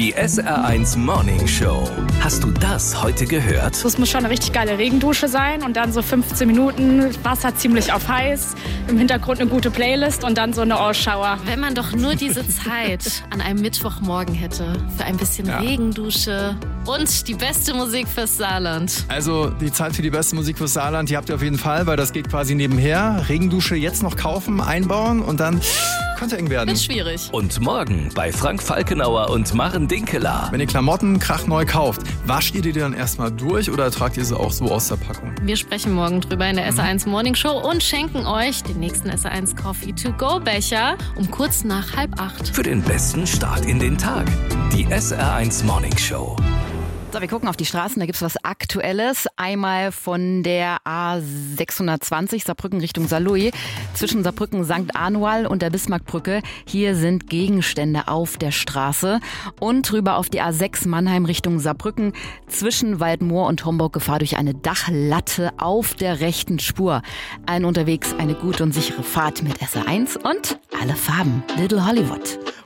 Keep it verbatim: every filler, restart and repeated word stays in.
Die S R eins Morning Show. Hast du das heute gehört? Das muss schon eine richtig geile Regendusche sein und dann so fünfzehn Minuten, Wasser ziemlich auf heiß, im Hintergrund eine gute Playlist und dann so eine All-Shower. Wenn man doch nur diese Zeit an einem Mittwochmorgen hätte für ein bisschen ja. Regendusche und die beste Musik fürs Saarland. Also die Zeit für die beste Musik fürs Saarland, die habt ihr auf jeden Fall, weil das geht quasi nebenher. Regendusche jetzt noch kaufen, einbauen und dann könnte eng werden. Wird schwierig. Und morgen bei Frank Falkenauer und Maren Dinkeler. Wenn ihr Klamotten krachneu kauft, wascht ihr die dann erstmal durch oder tragt ihr sie auch so aus der Packung? Wir sprechen morgen drüber in der S R eins Morning Show und schenken euch den nächsten S R eins Coffee to go Becher um kurz nach halb acht. Für den besten Start in den Tag. Die S R eins Morning Show. So, wir gucken auf die Straßen, da gibt's was Aktuelles. Einmal von der A sechshundertzwanzig Saarbrücken Richtung Saarlouis zwischen Saarbrücken Sankt Anual und der Bismarckbrücke. Hier sind Gegenstände auf der Straße. Und rüber auf die A sechs Mannheim Richtung Saarbrücken zwischen Waldmoor und Homburg Gefahr durch eine Dachlatte auf der rechten Spur. Allen unterwegs eine gute und sichere Fahrt mit S R eins und alle Farben. Little Hollywood.